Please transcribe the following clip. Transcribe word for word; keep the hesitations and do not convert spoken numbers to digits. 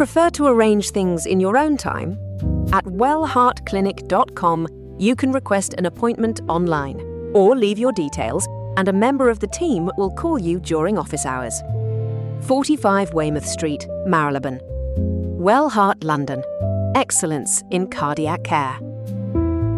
Prefer to arrange things in your own time? At well heart clinic dot com, you can request an appointment online or leave your details, and a member of the team will call you during office hours. forty-five Weymouth Street, Marylebone. Well Heart London. Excellence in cardiac care.